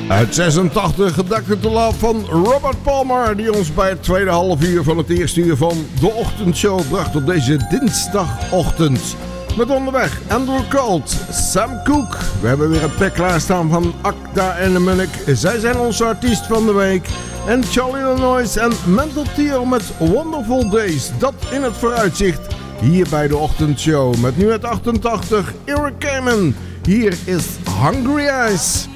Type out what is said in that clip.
Uit 86 Doctor to Love van Robert Palmer, die ons bij het tweede half uur van het eerste uur van de ochtendshow bracht op deze dinsdagochtend. Met onderweg Andrew Colt, Sam Cooke. We hebben weer een pack klaarstaan van Akda en de Munnik. Zij zijn onze artiest van de week. En Charlie Illinois en Mental Theo met Wonderful Days. Dat in het vooruitzicht hier bij de ochtendshow. Met nu het 88 Eric Kamen. Hier is Hungry Eyes.